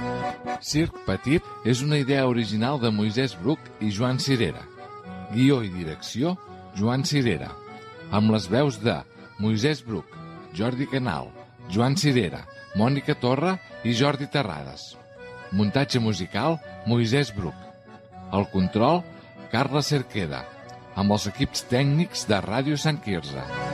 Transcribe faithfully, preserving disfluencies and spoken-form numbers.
Circ Petit és una idea original de Moisès Bruc i Joan Cirera. Guió i direcció, Joan Cirera. Amb les veus de Moisès Bruc, Jordi Canal, Joan Cirera, Mònica Torra i Jordi Terrades. Muntatge musical, Moisès Bruc. El control, Carla Cerqueda. Amb els equips tècnics de Ràdio Sant Quirze.